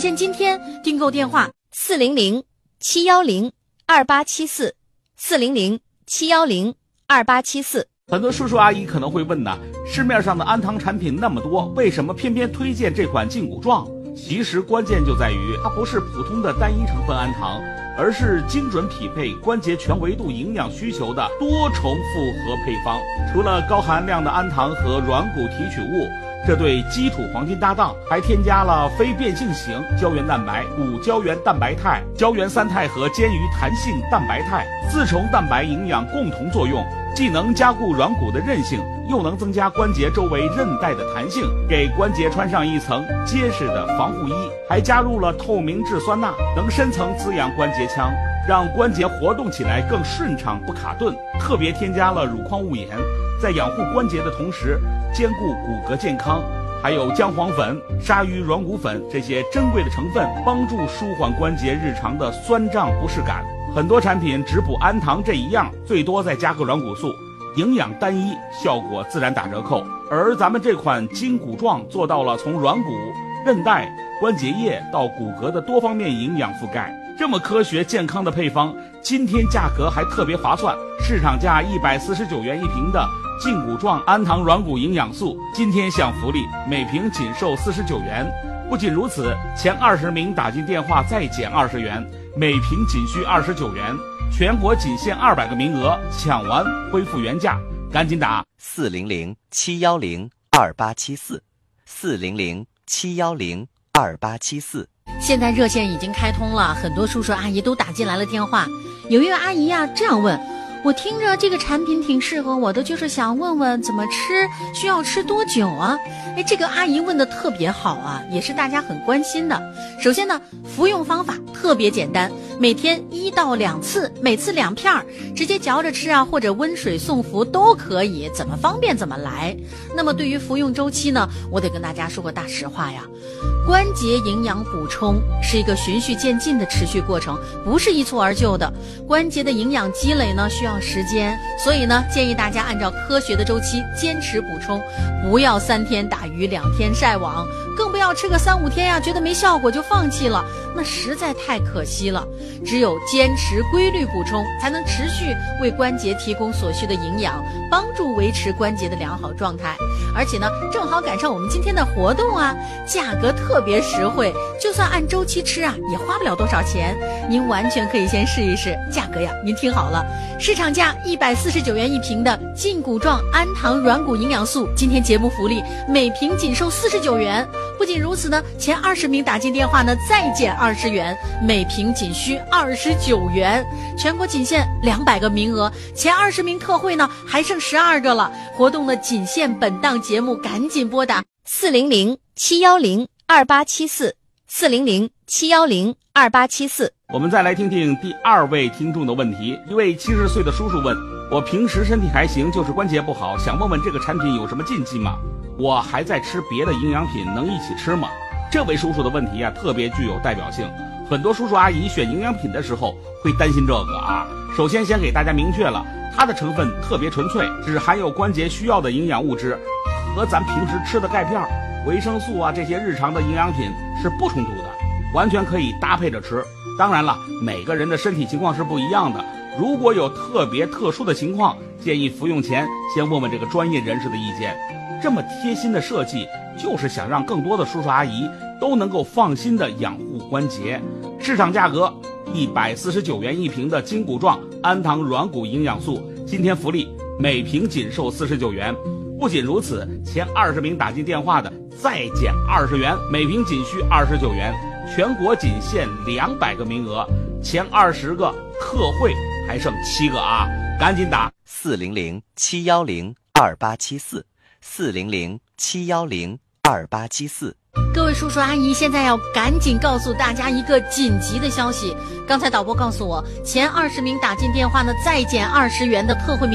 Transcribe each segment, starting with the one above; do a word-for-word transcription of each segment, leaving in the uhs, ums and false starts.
线今天订购电话四零零七幺零二八七四四零零七幺零二八七四。 很多叔叔阿姨可能会问呢，市面上的氨糖产品那么多，为什么偏偏推荐这款劲骨壮？其实关键就在于它不是普通的单一成分氨糖，而是精准匹配关节全维度营养需求的多重复合配方。除了高含量的氨糖和软骨提取物，这对基础黄金搭档，还添加了非变性型胶原蛋白、骨胶原蛋白肽、胶原三肽和坚鱼弹性蛋白肽，四重蛋白营养共同作用，既能加固软骨的韧性，又能增加关节周围韧带的弹性，给关节穿上一层结实的防护衣。还加入了透明质酸钠，能深层滋养关节腔，让关节活动起来更顺畅不卡顿。特别添加了乳矿物盐，在养护关节的同时兼顾骨骼健康。还有姜黄粉、鲨鱼软骨粉这些珍贵的成分，帮助舒缓关节日常的酸胀不适感。很多产品只补氨糖这一样，最多再加个软骨素，营养单一，效果自然打折扣。而咱们这款筋骨壮做到了从软骨、韧带、关节液到骨骼的多方面营养覆盖。这么科学健康的配方，今天价格还特别划算，市场价一百四十九元一瓶的劲骨壮氨糖软骨营养素，今天享福利，每瓶仅售四十九元。不仅如此，前二十名打进电话再减二十元，每瓶仅需二十九元，全国仅限二百个名额，抢完恢复原价，赶紧打四零零七幺零二八七四四零零七幺零二八七四。 现在热线已经开通了，很多叔叔阿姨都打进来了电话。有一位阿姨呀、啊、这样问，我听着这个产品挺适合我的，就是想问问怎么吃，需要吃多久啊？哎，这个阿姨问的特别好啊，也是大家很关心的。首先呢，服用方法特别简单，每天一到两次，每次两片儿，直接嚼着吃啊，或者温水送服都可以，怎么方便怎么来。那么对于服用周期呢，我得跟大家说个大实话呀，关节营养补充是一个循序渐进的持续过程，不是一蹴而就的。关节的营养积累呢需要时间，所以呢建议大家按照科学的周期坚持补充，不要三天打鱼两天晒网，更不要吃个三五天呀、啊、觉得没效果就放弃了，那实在太可惜了。只有坚持规律补充，才能持续为关节提供所需的营养，帮助维持关节的良好状态。而且呢正好赶上我们今天的活动啊，价格特别实惠，就算按周期吃啊也花不了多少钱，您完全可以先试一试。价格呀您听好了，市场价一百四十九元一瓶的劲骨壮氨糖软骨营养素，今天节目福利每瓶仅售四十九元。不仅如此呢，前二十名打进电话呢再减二十元，每瓶仅需二十九元，全国仅限两百个名额，前二十名特惠呢还剩十二个了。活动呢仅限本档节目，赶紧拨打四零零七幺零二八七四四零零七幺零二八七四。 我们再来听听第二位听众的问题。一位七十岁的叔叔问，我平时身体还行，就是关节不好，想问问这个产品有什么禁忌吗？我还在吃别的营养品，能一起吃吗？这位叔叔的问题啊特别具有代表性，很多叔叔阿姨选营养品的时候会担心这个啊。首先先给大家明确了，它的成分特别纯粹，只含有关节需要的营养物质，和咱平时吃的钙片、维生素啊这些日常的营养品是不冲突的，完全可以搭配着吃。当然了，每个人的身体情况是不一样的，如果有特别特殊的情况，建议服用前先问问这个专业人士的意见。这么贴心的设计，就是想让更多的叔叔阿姨都能够放心的养护关节。市场价格一百四十九元一瓶的筋骨壮氨糖软骨营养素，今天福利每瓶仅售四十九元。不仅如此，前二十名打进电话的再减二十元，每瓶仅需二十九元，全国仅限两百个名额，前二十个特惠还剩七个啊，赶紧打四零零七幺零二八七四四零零七幺零二八七四。 各位叔叔阿姨，现在要赶紧告诉大家一个紧急的消息。刚才导播告诉我，前二十名打进电话呢再减二十元的特惠名额，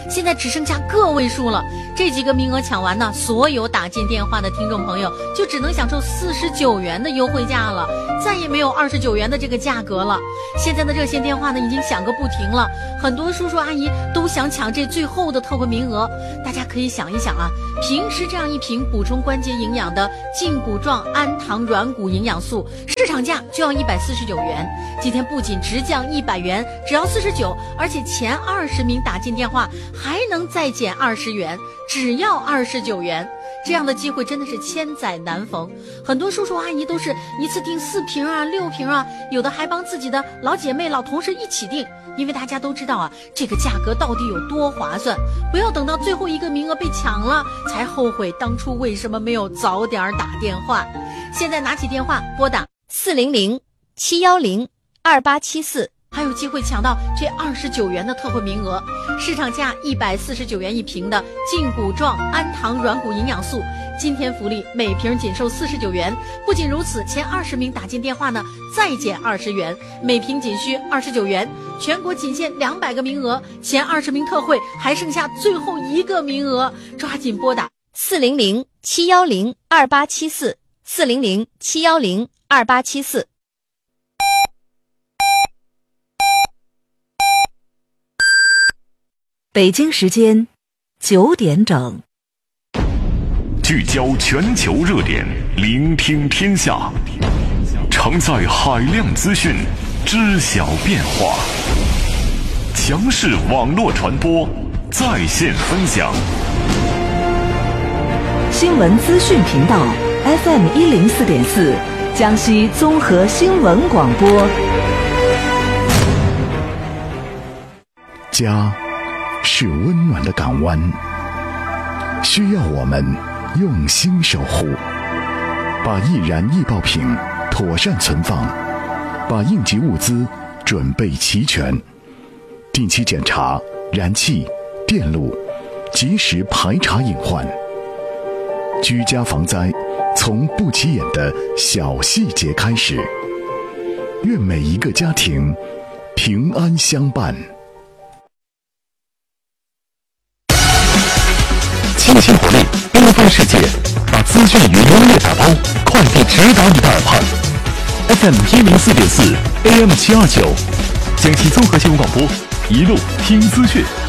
现在只剩下个位数了。这几个名额抢完呢，所有打进电话的听众朋友就只能享受四十九元的优惠价了，再也没有二十九元的这个价格了。现在的热线电话呢已经响个不停了，很多叔叔阿姨都想抢这最后的特惠名额。大家可以想一想啊，平时这样一瓶补充关节营养的胫骨状氨糖软骨营养素，市场价就要一百四十九元，今天不仅直降一百元，只要四十九，而且前二十名打进电话还能再减二十元，只要二十九元。这样的机会真的是千载难逢，很多叔叔阿姨都是一次订四瓶啊、六瓶啊，有的还帮自己的老姐妹、老同事一起订，因为大家都知道啊，这个价格到底有多划算。不要等到最后一个名额被抢了，才后悔当初为什么没有早点打电话。现在拿起电话拨打四零零七幺零二八七四。 还有机会抢到这二十九元的特惠名额，市场价一百四十九元一瓶的胫骨状氨糖软骨营养素，今天福利每瓶仅售四十九元。不仅如此，前二十名打进电话呢，再减二十元，每瓶仅需二十九元。全国仅限两百个名额，前二十名特惠还剩下最后一个名额，抓紧拨打四零零七幺零二八七四四零零七幺零二八七四。 北京时间九点整， 聚焦全球热点，聆听天下，承载海量资讯，知晓变化。强势网络传播，在线分享。 新闻资讯频道 F M 一零四点四，江西综合新闻广播。 家是温暖的港湾，需要我们用心守护，把易燃易爆品妥善存放，把应急物资准备齐全，定期检查燃气、电路，及时排查隐患。居家防灾从不起眼的小细节开始，愿每一个家庭平安相伴。 清新活力，缤纷世界，把资讯与音乐打包，快递直达你的耳畔。F M 一零四点四 ，A M 七二九，江西综合新闻广播，一路听资讯。